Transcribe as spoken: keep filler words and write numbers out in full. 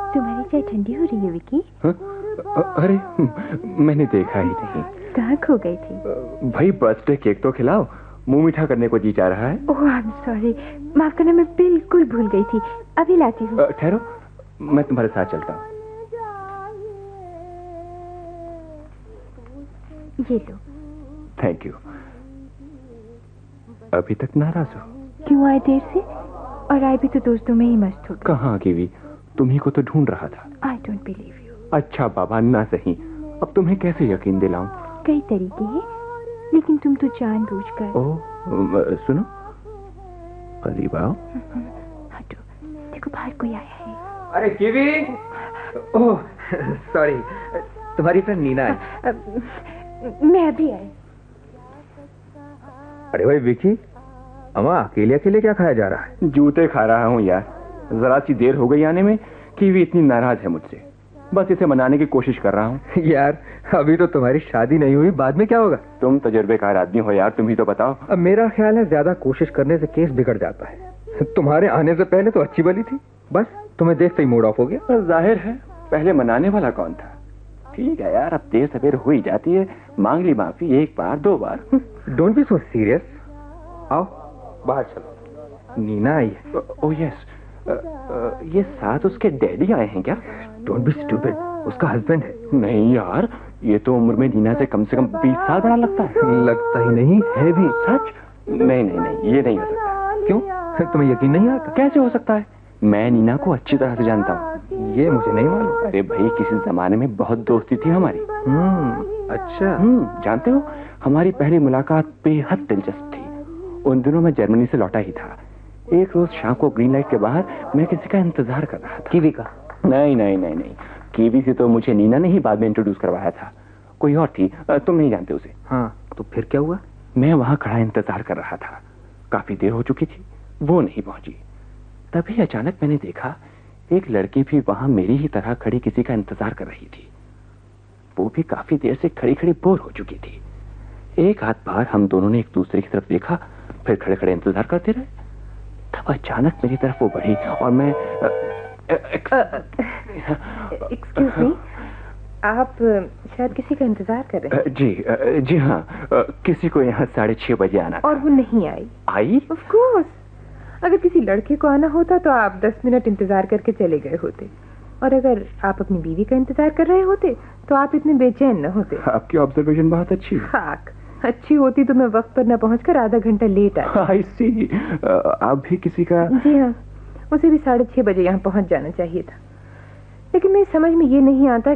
तुम्हारी चाय ठंडी हो रही है विकी। हा? अरे मैंने देखा ही नहीं। कहाँ खो गई थी? भाई बर्थडे केक तो खिलाओ, मुंह मीठा करने को जी चाह रहा है। ओह आई एम सॉरी, माफ करना, मैं बिल्कुल भूल गई थी, अभी लाती हूँ। ठहरो, मैं तुम्हारे साथ चलता हूँ। ये लो। Thank you. अभी तक नाराज हो? क्यों आए देर से? और आए भी तो दोस्तों में ही मस्त हो। कहाँ कीवी, तुम्ही को तो ढूंढ रहा था। I don't believe you. अच्छा बाबा ना सही, अब तुम्हें कैसे यकीन दिलाऊं? कई तरीके हैं, लेकिन तुम तो जानबूझकर। ओह सुनो, करीब आओ। हटो, देखो बाहर कोई आया है। अरे कीवी, ओह सॉरी, तुम्हारी फ्रेंड नीना है। मैं अभी आई। अरे भाई विकी, अम्मा अकेले अकेले क्या खाया जा रहा है? जूते खा रहा हूँ यार, जरा सी देर हो गई आने में। कीवी इतनी नाराज है मुझसे, बस इसे मनाने की कोशिश कर रहा हूँ। यार अभी तो तुम्हारी शादी नहीं हुई, बाद में क्या होगा? तुम तजुर्बेकार आदमी हो यार, तुम ही तो बताओ। अब मेरा ख्याल है ज्यादा कोशिश करने से केस बिगड़ जाता है। तुम्हारे आने से पहले तो अच्छी भली थी, बस तुम्हें देखते ही मूड ऑफ हो गया। जाहिर है, पहले मनाने वाला कौन था? ठीक है यार, अब देर सवेर हो ही जाती है, मांग ली माफी एक बार दो बार। Don't be so serious. आओ बाहर चलो, नीना आई है। ओह यस, ये साथ उसके डैडी आए हैं क्या? डोंट बी स्टूपिड, उसका हस्बैंड है। नहीं यार, ये तो उम्र में नीना से कम से कम बीस साल बड़ा लगता है। लगता ही नहीं है भी। सच? नहीं नहीं नहीं, ये नहीं हो सकता। क्यों, तुम्हें यकीन नहीं आता? कैसे हो सकता है? मैं नीना को अच्छी तरह से जानता हूँ। ये मुझे नहीं मालूम। अरे भाई, किसी जमाने में बहुत दोस्ती थी हमारी। हम्म अच्छा। हम्म जानते हो, हमारी पहली मुलाकात बेहद दिलचस्प थी। उन दिनों मैं जर्मनी से लौटा ही था। एक रोज शाम को ग्रीन लाइट के बाहर मैं किसी का इंतजार कर रहा था। कीवी का? नहीं नहीं नहीं नहीं, कीवी से तो मुझे नीना ने ही बाद में इंट्रोड्यूस करवाया था। कोई और थी, तुम नहीं जानते उसे। हाँ, तो फिर क्या हुआ? मैं वहां खड़ा इंतजार कर रहा था, काफी देर हो चुकी थी, वो नहीं पहुंची। तभी अचानक मैंने देखा एक लड़की भी वहां मेरी ही तरह खड़ी किसी का इंतजार कर रही थी। वो भी काफी देर से खड़ी खड़ी बोर हो चुकी थी। एक हाथ बार हम दोनों ने एक दूसरे की तरफ देखा, फिर खड़े खड़े इंतजार करते रहे। तब अचानक मेरी तरफ वो बढ़ी और मैं एक्सक्यूज मी, आप शायद किसी का इंतजार कर रहे हैं? जी जी हाँ, किसी को यहाँ साढ़े छह बजे आना था। और वो नहीं आई? आई? ऑफ कोर्स, अगर किसी लड़के को आना होता तो आप दस मिनट इंतजार करके चले गए होते, और अगर आप अपनी बीवी का इंतजार कर रहे होते तो आप इतने बेचैन न होते। आपकी ऑब्जर्वेशन बहुत अच्छी है। खाक, अच्छी होती तो मैं वक्त पर न पहुंचकर आधा घंटा लेट आई। आई सी, आप भी किसी का? जी हाँ, उसे भी साढ़े छह बजे यहाँ पहुंच जाना चाहिए था, लेकिन मेरी समझ में ये नहीं आता